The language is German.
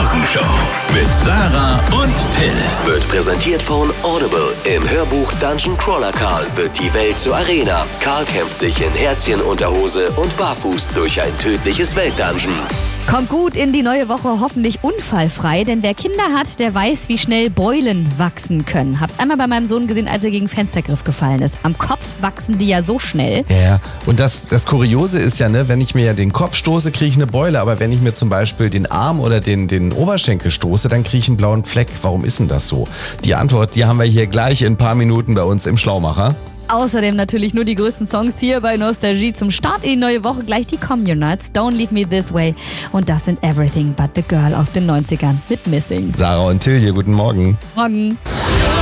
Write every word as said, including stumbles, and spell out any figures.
Morgenshow mit Sarah und Till. Wird präsentiert von Audible. Im Hörbuch Dungeon Crawler Karl wird die Welt zur Arena. Karl kämpft sich in Herzchenunterhose und barfuß durch ein tödliches Weltdungeon. Kommt gut in die neue Woche, hoffentlich unfallfrei, denn wer Kinder hat, der weiß, wie schnell Beulen wachsen können. Hab's einmal bei meinem Sohn gesehen, als er gegen Fenstergriff gefallen ist. Am Kopf wachsen die ja so schnell. Ja, und das, das Kuriose ist ja, ne, wenn ich mir ja den Kopf stoße, kriege ich eine Beule, aber wenn ich mir zum Beispiel den Arm oder den, den Oberschenkel stoße, dann kriege ich einen blauen Fleck. Warum ist denn das so? Die Antwort, die haben wir hier gleich in ein paar Minuten bei uns im Schlaumacher. Außerdem natürlich nur die größten Songs hier bei Nostalgie. Zum Start in die neue Woche gleich die Communards, Don't Leave Me This Way. Und das sind Everything But The Girl aus den neunzigern mit Missing. Sarah und Till hier, guten Morgen. Morgen.